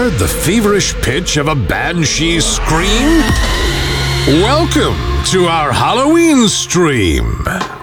heard the feverish pitch of a banshee scream? Welcome to our Halloween stream.